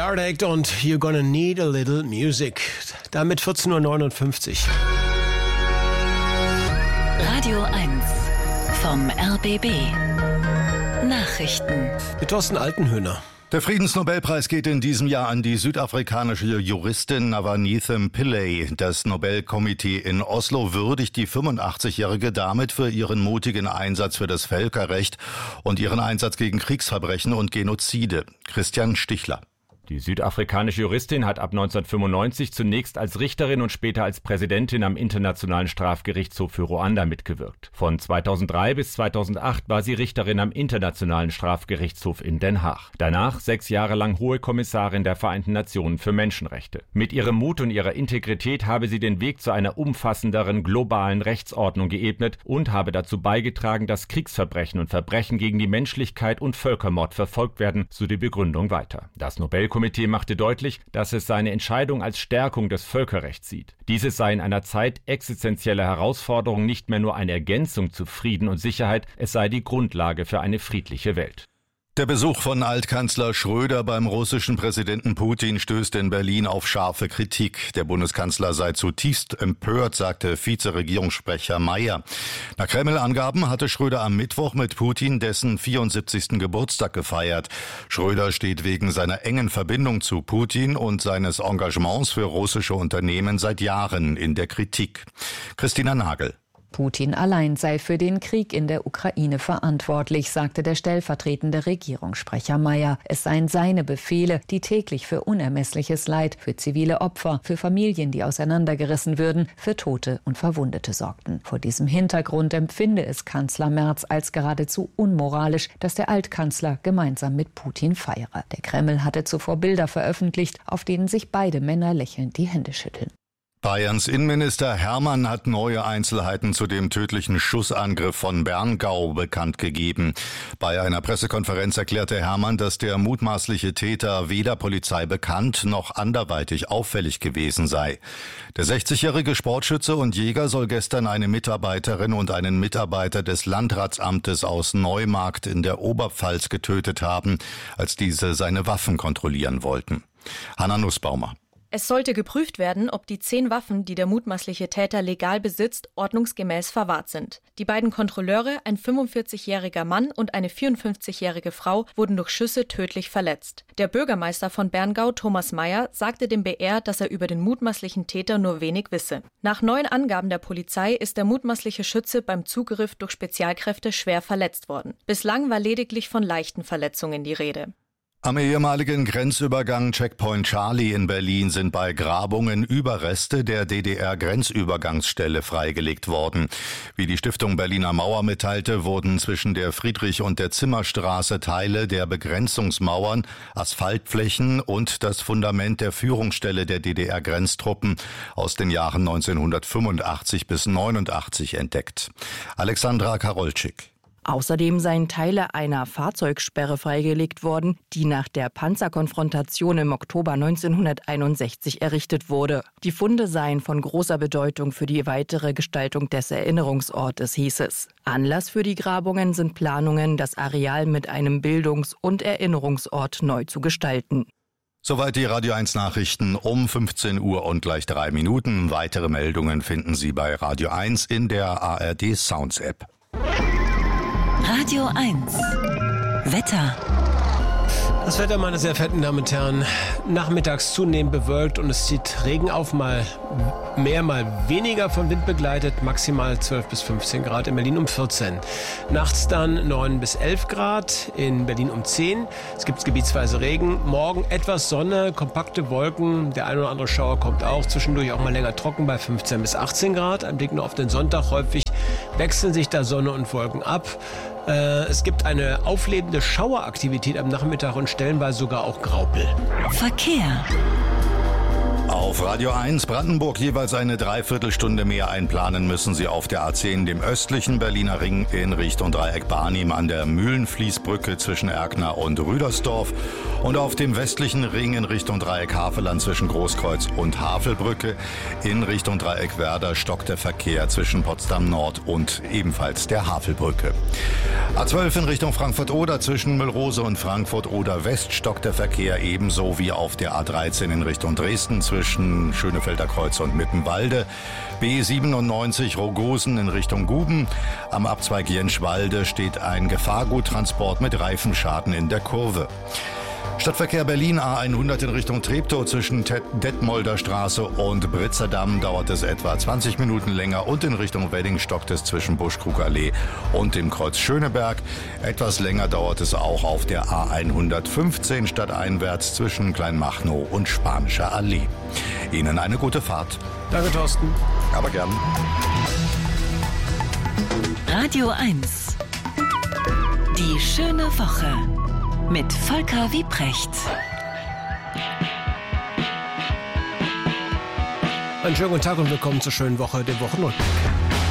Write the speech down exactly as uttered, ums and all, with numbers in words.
Heartache und You're Gonna Need a Little Music. Damit vierzehn Uhr neunundfünfzig. Radio eins vom R B B. Nachrichten. Mit Thorsten Altenhöhner. Der Friedensnobelpreis geht in diesem Jahr an die südafrikanische Juristin Navanithem Pillay. Das Nobelkomitee in Oslo würdigt die fünfundachtzigjährige damit für ihren mutigen Einsatz für das Völkerrecht und ihren Einsatz gegen Kriegsverbrechen und Genozide. Christian Stichler. Die südafrikanische Juristin hat ab neunzehnhundertfünfundneunzig zunächst als Richterin und später als Präsidentin am Internationalen Strafgerichtshof für Ruanda mitgewirkt. Von zweitausenddrei bis zweitausendacht war sie Richterin am Internationalen Strafgerichtshof in Den Haag. Danach sechs Jahre lang Hohe Kommissarin der Vereinten Nationen für Menschenrechte. Mit ihrem Mut und ihrer Integrität habe sie den Weg zu einer umfassenderen globalen Rechtsordnung geebnet und habe dazu beigetragen, dass Kriegsverbrechen und Verbrechen gegen die Menschlichkeit und Völkermord verfolgt werden, so die Begründung weiter. Das Nobel Das Komitee machte deutlich, dass es seine Entscheidung als Stärkung des Völkerrechts sieht. Dieses sei in einer Zeit existenzieller Herausforderungen nicht mehr nur eine Ergänzung zu Frieden und Sicherheit, es sei die Grundlage für eine friedliche Welt. Der Besuch von Altkanzler Schröder beim russischen Präsidenten Putin stößt in Berlin auf scharfe Kritik. Der Bundeskanzler sei zutiefst empört, sagte Vizeregierungssprecher Mayer. Nach Kreml-Angaben hatte Schröder am Mittwoch mit Putin dessen vierundsiebzigsten Geburtstag gefeiert. Schröder steht wegen seiner engen Verbindung zu Putin und seines Engagements für russische Unternehmen seit Jahren in der Kritik. Christina Nagel. Putin allein sei für den Krieg in der Ukraine verantwortlich, sagte der stellvertretende Regierungssprecher Mayer. Es seien seine Befehle, die täglich für unermessliches Leid, für zivile Opfer, für Familien, die auseinandergerissen würden, für Tote und Verwundete sorgten. Vor diesem Hintergrund empfinde es Kanzler Merz als geradezu unmoralisch, dass der Altkanzler gemeinsam mit Putin feiere. Der Kreml hatte zuvor Bilder veröffentlicht, auf denen sich beide Männer lächelnd die Hände schütteln. Bayerns Innenminister Hermann hat neue Einzelheiten zu dem tödlichen Schussangriff von Berngau bekannt gegeben. Bei einer Pressekonferenz erklärte Hermann, dass der mutmaßliche Täter weder Polizei bekannt noch anderweitig auffällig gewesen sei. Der sechzigjährige Sportschütze und Jäger soll gestern eine Mitarbeiterin und einen Mitarbeiter des Landratsamtes aus Neumarkt in der Oberpfalz getötet haben, als diese seine Waffen kontrollieren wollten. Hanna Nussbaumer. Es sollte geprüft werden, ob die zehn Waffen, die der mutmaßliche Täter legal besitzt, ordnungsgemäß verwahrt sind. Die beiden Kontrolleure, ein fünfundvierzigjähriger Mann und eine vierundfünfzigjährige Frau, wurden durch Schüsse tödlich verletzt. Der Bürgermeister von Berngau, Thomas Mayer, sagte dem B R, dass er über den mutmaßlichen Täter nur wenig wisse. Nach neuen Angaben der Polizei ist der mutmaßliche Schütze beim Zugriff durch Spezialkräfte schwer verletzt worden. Bislang war lediglich von leichten Verletzungen die Rede. Am ehemaligen Grenzübergang Checkpoint Charlie in Berlin sind bei Grabungen Überreste der D D R-Grenzübergangsstelle freigelegt worden. Wie die Stiftung Berliner Mauer mitteilte, wurden zwischen der Friedrich- und der Zimmerstraße Teile der Begrenzungsmauern, Asphaltflächen und das Fundament der Führungsstelle der D D R-Grenztruppen aus den Jahren neunzehnhundertfünfundachtzig bis neunundachtzig entdeckt. Alexandra Karolczyk. Außerdem seien Teile einer Fahrzeugsperre freigelegt worden, die nach der Panzerkonfrontation im Oktober neunzehnhunderteinundsechzig errichtet wurde. Die Funde seien von großer Bedeutung für die weitere Gestaltung des Erinnerungsortes, hieß es. Anlass für die Grabungen sind Planungen, das Areal mit einem Bildungs- und Erinnerungsort neu zu gestalten. Soweit die Radio eins Nachrichten um fünfzehn Uhr und gleich drei Minuten. Weitere Meldungen finden Sie bei Radio eins in der A R D Sounds App. Radio eins. Wetter. Das Wetter, meine sehr verehrten Damen und Herren, nachmittags zunehmend bewölkt und es zieht Regen auf, mal mehr, mal weniger, von Wind begleitet, maximal zwölf bis fünfzehn Grad, in Berlin um vierzehn. Nachts dann neun bis elf Grad, in Berlin um zehn. Es gibt gebietsweise Regen. Morgen etwas Sonne, kompakte Wolken, der ein oder andere Schauer kommt auch, zwischendurch auch mal länger trocken bei fünfzehn bis achtzehn Grad. Ein Blick nur auf den Sonntag, häufig wechseln sich da Sonne und Wolken ab. Es gibt eine auflebende Schaueraktivität am Nachmittag und stellenweise sogar auch Graupel. Verkehr. Auf Radio eins Brandenburg jeweils eine Dreiviertelstunde mehr einplanen müssen Sie auf der A zehn, dem östlichen Berliner Ring in Richtung Dreieck Barnim an der Mühlenfließbrücke zwischen Erkner und Rüdersdorf. Und auf dem westlichen Ring in Richtung Dreieck Havelland zwischen Großkreuz und Havelbrücke in Richtung Dreieck Werder stockt der Verkehr zwischen Potsdam Nord und ebenfalls der Havelbrücke. A zwölf in Richtung Frankfurt-Oder zwischen Müllrose und Frankfurt-Oder West stockt der Verkehr ebenso wie auf der A dreizehn in Richtung Dresden zwischen Schönefelder Kreuz und Mittenwalde. B siebenundneunzig Rogosen in Richtung Guben. Am Abzweig Jenschwalde steht ein Gefahrguttransport mit Reifenschaden in der Kurve. Stadtverkehr Berlin A hundert in Richtung Treptow zwischen Detmolder Straße und Britzerdamm dauert es etwa zwanzig Minuten länger und in Richtung Wedding stockt es zwischen Buschkrugallee und dem Kreuz Schöneberg. Etwas länger dauert es auch auf der A hundertfünfzehn stadteinwärts zwischen Kleinmachnow und Spanischer Allee. Ihnen eine gute Fahrt. Danke, Thorsten. Aber gern. Radio eins. Die schöne Woche. Mit Volker Wiebrecht. Einen schönen guten Tag und willkommen zur schönen Woche, dem Wochenrückblick.